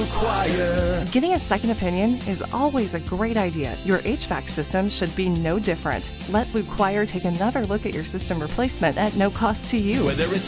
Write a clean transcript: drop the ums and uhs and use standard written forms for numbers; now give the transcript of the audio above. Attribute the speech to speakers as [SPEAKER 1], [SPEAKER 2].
[SPEAKER 1] Acquire.
[SPEAKER 2] Getting a second opinion is always a great idea. Your HVAC system should be no different. Let Blue Choir take another look at your system replacement at no cost to you.
[SPEAKER 1] Whether it's